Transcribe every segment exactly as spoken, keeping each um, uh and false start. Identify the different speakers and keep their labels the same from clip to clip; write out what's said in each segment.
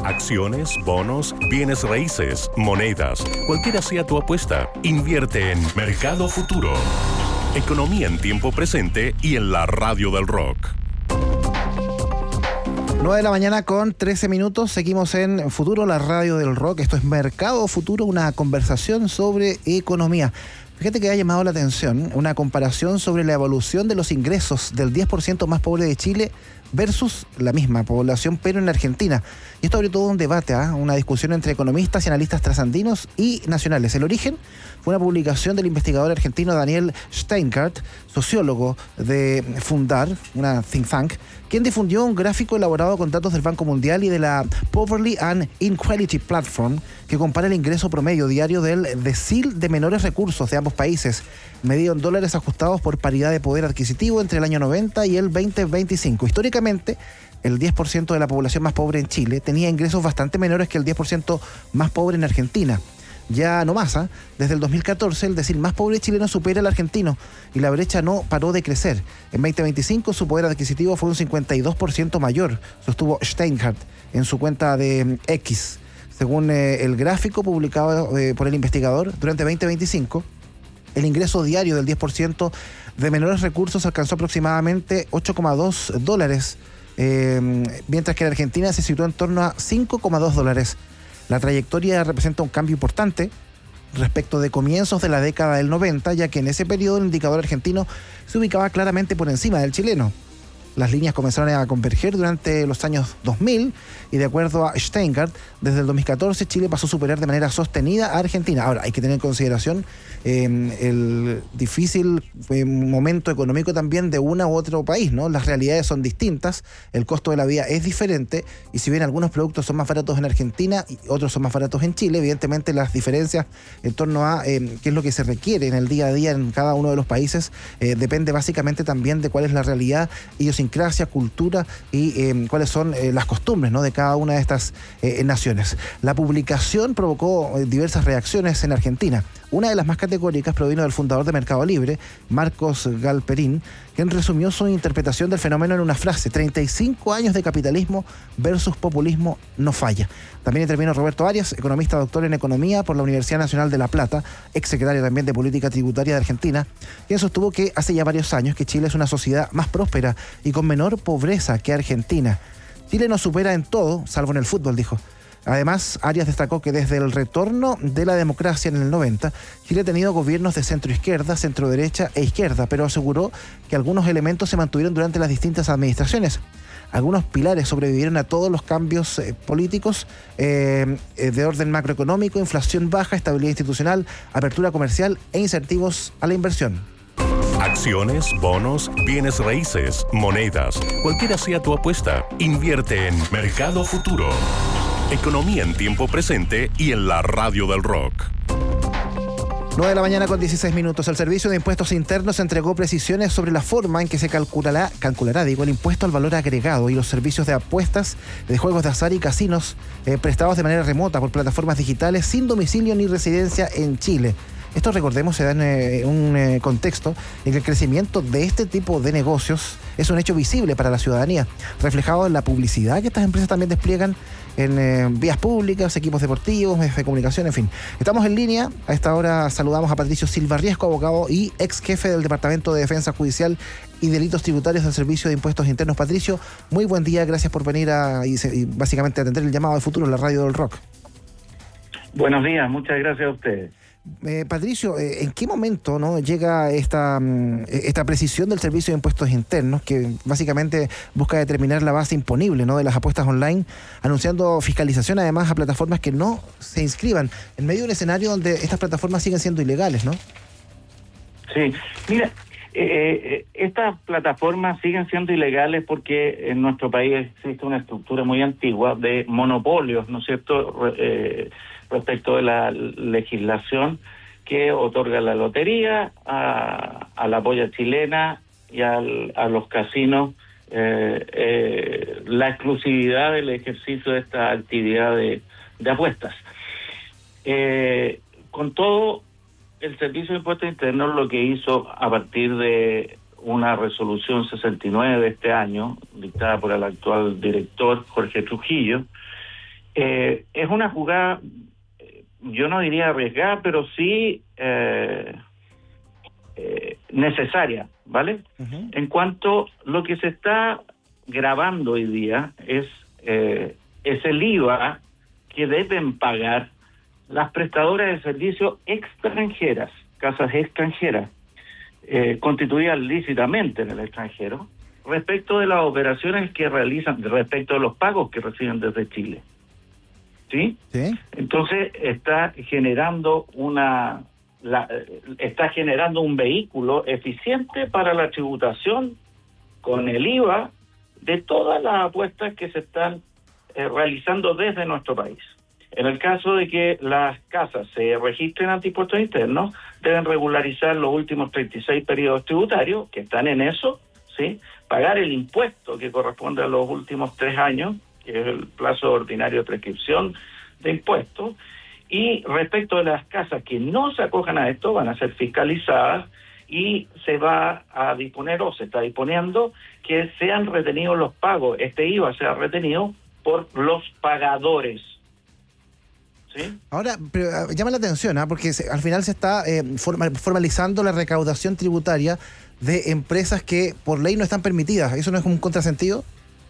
Speaker 1: Acciones, bonos, bienes raíces, monedas, cualquiera sea tu apuesta, invierte en Mercado Futuro. Economía en tiempo presente y en la radio del rock.
Speaker 2: nueve de la mañana con trece minutos, seguimos en Futuro, la radio del rock. Esto es Mercado Futuro, una conversación sobre economía. Fíjate que ha llamado la atención una comparación sobre la evolución de los ingresos del diez por ciento más pobre de Chile versus la misma población, pero en Argentina. Y esto abrió todo un debate, ¿eh? una discusión entre economistas y analistas trasandinos y nacionales. El origen fue una publicación del investigador argentino Daniel Steinkart, sociólogo de Fundar, una think tank, quien difundió un gráfico elaborado con datos del Banco Mundial y de la Poverty and Inequality Platform, que compara el ingreso promedio diario del decil de menores recursos de ambos países, medido en dólares ajustados por paridad de poder adquisitivo entre el año noventa y el veinte veinticinco. Históricamente, el diez por ciento de la población más pobre en Chile tenía ingresos bastante menores que el diez por ciento más pobre en Argentina. Ya no más, ¿eh? Desde el dos mil catorce, el decil más pobre chileno supera al argentino y la brecha no paró de crecer. En veinte veinticinco su poder adquisitivo fue un cincuenta y dos por ciento mayor, sostuvo Steinkart en su cuenta de X. Según eh, el gráfico publicado eh, por el investigador, durante veinte veinticinco, el ingreso diario del diez por ciento de menores recursos alcanzó aproximadamente ocho coma dos dólares, eh, mientras que en Argentina se situó en torno a cinco coma dos dólares. La trayectoria representa un cambio importante respecto de comienzos de la década del noventa, ya que en ese periodo el indicador argentino se ubicaba claramente por encima del chileno. Las líneas comenzaron a converger durante los años dos mil y, de acuerdo a Steinkart, desde el dos mil catorce Chile pasó a superar de manera sostenida a Argentina. Ahora, hay que tener en consideración eh, el difícil eh, momento económico también de una u otro país, ¿no? Las realidades son distintas, el costo de la vida es diferente y si bien algunos productos son más baratos en Argentina y otros son más baratos en Chile, evidentemente las diferencias en torno a eh, qué es lo que se requiere en el día a día en cada uno de los países eh, depende básicamente también de cuál es la realidad y idiosincrasia, cultura y eh, cuáles son eh, las costumbres, ¿no?, de cada una de estas eh, naciones. La publicación provocó eh, diversas reacciones en Argentina. Una de las más categóricas provino del fundador de Mercado Libre, Marcos Galperín, quien resumió su interpretación del fenómeno en una frase: treinta y cinco años de capitalismo versus populismo no falla. También intervino Roberto Arias, economista doctor en Economía por la Universidad Nacional de La Plata, exsecretario también de Política Tributaria de Argentina, quien sostuvo que hace ya varios años que Chile es una sociedad más próspera y con menor pobreza que Argentina. Chile nos supera en todo, salvo en el fútbol, dijo. Además, Arias destacó que desde el retorno de la democracia en el noventa, Chile ha tenido gobiernos de centro-izquierda, centro-derecha e izquierda, pero aseguró que algunos elementos se mantuvieron durante las distintas administraciones. Algunos pilares sobrevivieron a todos los cambios eh, políticos eh, de orden macroeconómico, inflación baja, estabilidad institucional, apertura comercial e incentivos a la inversión.
Speaker 1: Acciones, bonos, bienes raíces, monedas, cualquiera sea tu apuesta, invierte en Mercado Futuro. Economía en tiempo presente y en la radio del rock.
Speaker 2: nueve de la mañana con dieciséis minutos. El Servicio de Impuestos Internos entregó precisiones sobre la forma en que se calculará, calculará digo, el impuesto al valor agregado y los servicios de apuestas, de juegos de azar y casinos eh, prestados de manera remota por plataformas digitales sin domicilio ni residencia en Chile. Esto, recordemos, se da en eh, un eh, contexto en que el crecimiento de este tipo de negocios es un hecho visible para la ciudadanía, reflejado en la publicidad que estas empresas también despliegan en eh, vías públicas, equipos deportivos, medios de comunicación, en fin. Estamos en línea. A esta hora saludamos a Patricio Silva Riesco, abogado y ex jefe del Departamento de Defensa Judicial y Delitos Tributarios del Servicio de Impuestos Internos. Patricio, muy buen día, gracias por venir a y, y básicamente atender el llamado de Futuro en la radio del rock.
Speaker 3: Buenos días, muchas gracias a ustedes.
Speaker 2: Eh, Patricio, eh, ¿en qué momento no llega esta, esta precisión del Servicio de Impuestos Internos, que básicamente busca determinar la base imponible, ¿no?, de las apuestas online, anunciando fiscalización además a plataformas que no se inscriban, en medio de un escenario donde estas plataformas siguen siendo ilegales, ¿no?
Speaker 3: Sí, mira, eh, estas plataformas siguen siendo ilegales porque en nuestro país existe una estructura muy antigua de monopolios, ¿no es cierto?, eh, respecto de la legislación que otorga la lotería, a, a la polla chilena y al, a los casinos eh, eh, la exclusividad del ejercicio de esta actividad de, de apuestas. Eh, con todo, el Servicio de Impuestos Internos lo que hizo a partir de una resolución sesenta y nueve de este año, dictada por el actual director Jorge Trujillo, Eh, es una jugada, yo no diría arriesgada, pero sí eh, eh, necesaria, ¿vale? Uh-huh. En cuanto a lo que se está grabando hoy día es, eh, es el I V A que deben pagar las prestadoras de servicios extranjeras, casas extranjeras, eh, constituidas lícitamente en el extranjero, respecto de las operaciones que realizan, respecto de los pagos que reciben desde Chile. ¿Sí? ¿Sí? Entonces está generando una la, está generando un vehículo eficiente para la tributación con el I V A de todas las apuestas que se están eh, realizando desde nuestro país. En el caso de que las casas se registren ante impuestos internos, deben regularizar los últimos treinta y seis periodos tributarios, que están en eso, ¿sí? Pagar el impuesto que corresponde a los últimos tres años, que es el plazo ordinario de prescripción de impuestos, y respecto de las casas que no se acojan a esto, van a ser fiscalizadas y se va a disponer, o se está disponiendo, que sean retenidos los pagos, este I V A sea retenido por los pagadores. ¿Sí?
Speaker 2: Ahora, pero uh, llama la atención, ¿eh? porque se, al final se está eh, formal, formalizando la recaudación tributaria de empresas que por ley no están permitidas. ¿Eso no es un contrasentido?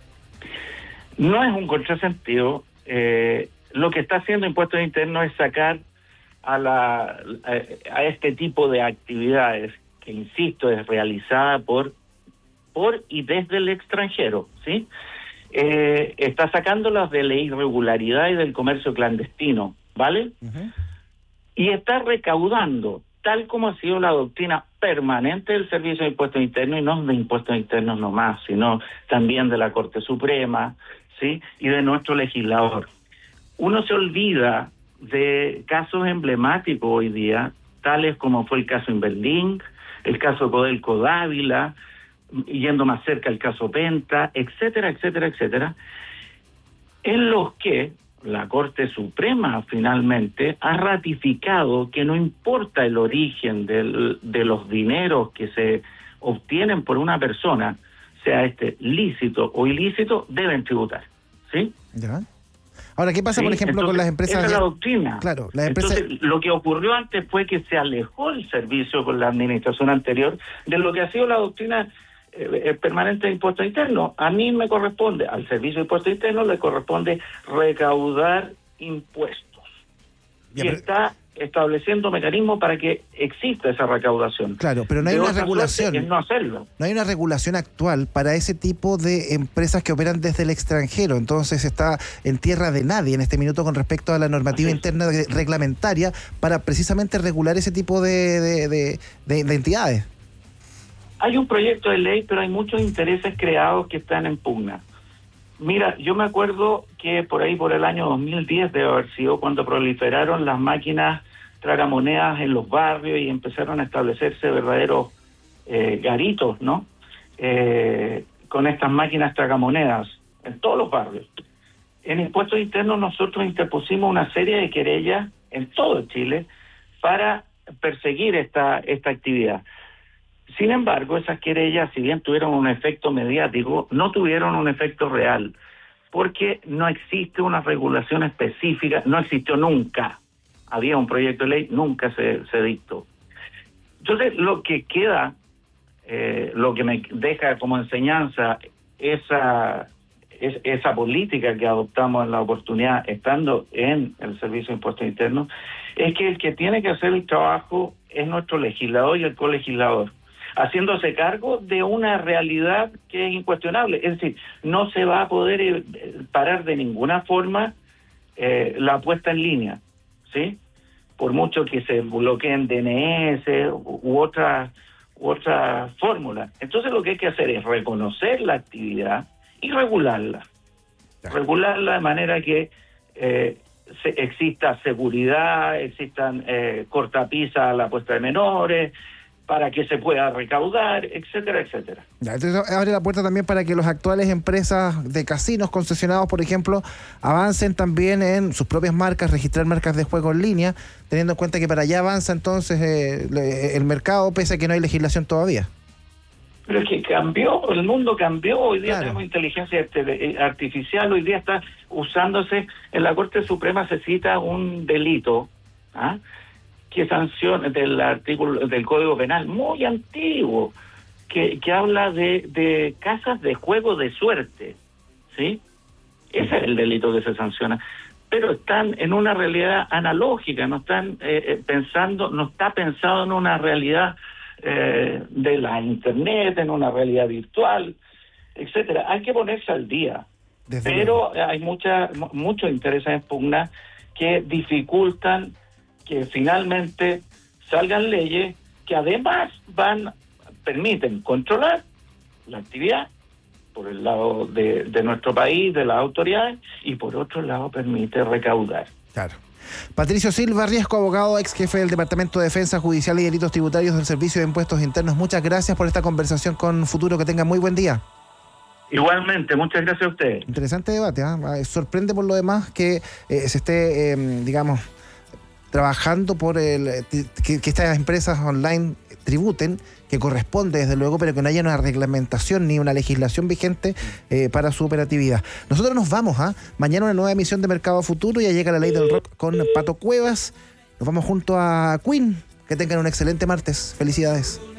Speaker 3: No es un contrasentido. Eh, lo que está haciendo Impuestos Internos es sacar a, la, a, a este tipo de actividades, que insisto, es realizada por, por y desde el extranjero, ¿sí? Eh, está sacándolas de la irregularidad y del comercio clandestino, ¿vale? Uh-huh. Y está recaudando, tal como ha sido la doctrina permanente del Servicio de Impuestos Internos, y no de Impuestos Internos nomás, sino también de la Corte Suprema, ¿sí? Y de nuestro legislador. Uno se olvida de casos emblemáticos hoy día, tales como fue el caso Inverlink, el caso Codelco Dávila, yendo más cerca el caso Penta, etcétera, etcétera, etcétera, en los que la Corte Suprema finalmente ha ratificado que no importa el origen del, de los dineros que se obtienen por una persona, sea este lícito o ilícito, deben tributar, ¿sí?
Speaker 2: Ya. Ahora, ¿qué pasa,
Speaker 3: ¿Sí?
Speaker 2: por ejemplo,
Speaker 3: Entonces,
Speaker 2: con las empresas?
Speaker 3: Esa es la doctrina.
Speaker 2: Claro, las empresas...
Speaker 3: Entonces, lo que ocurrió antes fue que se alejó el servicio con la administración anterior de lo que ha sido la doctrina eh, permanente de impuestos internos. A mí me corresponde, al Servicio de Impuestos Internos le corresponde recaudar impuestos. Ya, y pero... está estableciendo mecanismos para que exista esa recaudación.
Speaker 2: Claro, pero no hay de una regulación.
Speaker 3: Es no hacerlo.
Speaker 2: No hay una regulación actual para ese tipo de empresas que operan desde el extranjero. Entonces está en tierra de nadie en este minuto con respecto a la normativa Así interna de, reglamentaria para precisamente regular ese tipo de, de, de, de, de entidades.
Speaker 3: Hay un proyecto de ley, pero hay muchos intereses creados que están en pugna. Mira, yo me acuerdo que por ahí, por el año dos mil diez, debe haber sido cuando proliferaron las máquinas tragamonedas en los barrios y empezaron a establecerse verdaderos eh, garitos, ¿no? Eh, con estas máquinas tragamonedas en todos los barrios. En Impuestos Internos nosotros interpusimos una serie de querellas en todo Chile para perseguir esta, esta actividad. Sin embargo, esas querellas, si bien tuvieron un efecto mediático, no tuvieron un efecto real, porque no existe una regulación específica, no existió nunca. Había un proyecto de ley, nunca se, se dictó. Entonces, lo que queda, eh, lo que me deja como enseñanza esa, es, esa política que adoptamos en la oportunidad, estando en el Servicio de Impuestos Internos, es que el que tiene que hacer el trabajo es nuestro legislador y el colegislador, haciéndose cargo de una realidad que es incuestionable. Es decir, no se va a poder eh, parar de ninguna forma eh, la puesta en línea, ¿sí? Por mucho que se bloqueen D N S u, u otra u otra fórmula. Entonces lo que hay que hacer es reconocer la actividad y regularla. Regularla de manera que eh, se, exista seguridad, existan eh, cortapisas a la puesta de menores, para que se pueda recaudar, etcétera, etcétera.
Speaker 2: Ya, entonces abre la puerta también para que las actuales empresas de casinos concesionados, por ejemplo, avancen también en sus propias marcas, registrar marcas de juego en línea, teniendo en cuenta que para allá avanza entonces eh, el mercado, pese a que no hay legislación todavía.
Speaker 3: Pero es que cambió, el mundo cambió, hoy día
Speaker 2: Claro.
Speaker 3: tenemos inteligencia artificial, hoy día está usándose, en la Corte Suprema se cita un delito, ¿ah? que sanciona del artículo del Código Penal muy antiguo, que, que habla de, de casas de juego de suerte, ¿sí? Ese es el delito que se sanciona. Pero están en una realidad analógica, no están eh, pensando, no está pensado en una realidad eh, de la internet, en una realidad virtual, etcétera. Hay que ponerse al día. Desde pero luego. Hay mucha, muchos intereses en pugna que dificultan que finalmente salgan leyes que además van, permiten controlar la actividad por el lado de, de nuestro país, de las autoridades, y por otro lado permite recaudar.
Speaker 2: Claro. Patricio Silva Riesco, abogado, ex jefe del Departamento de Defensa Judicial y Delitos Tributarios del Servicio de Impuestos Internos. Muchas gracias por esta conversación con Futuro. Que tengan muy buen día.
Speaker 3: Igualmente, muchas gracias a ustedes.
Speaker 2: Interesante debate, ¿eh? Sorprende por lo demás que eh, se esté, eh, digamos, trabajando por el que, que estas empresas online tributen, que corresponde desde luego, pero que no haya una reglamentación ni una legislación vigente eh, para su operatividad. Nosotros nos vamos, ¿ah? ¿eh? Mañana una nueva emisión de Mercado Futuro, ya llega la Ley del Rock con Pato Cuevas. Nos vamos junto a Queen. Que tengan un excelente martes. Felicidades.